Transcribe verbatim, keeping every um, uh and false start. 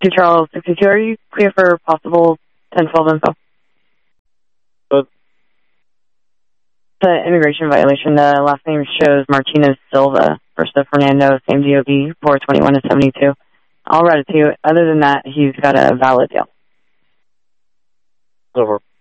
To Charles sixty-two, are you clear for possible ten twelve info? But the immigration violation, the last name shows Martinez Silva, first of Fernando, same D O B, four twenty-one to seventy-two. I'll write it to you. Other than that, he's got a valid deal. Over.